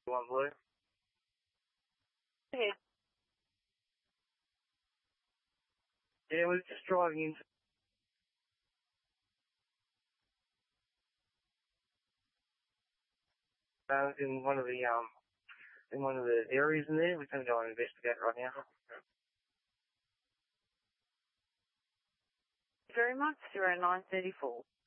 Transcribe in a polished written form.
One blue. Ahead. Yeah, we're just driving in. In one of the areas in there. We're going to go and investigate right now. Very much, 0934.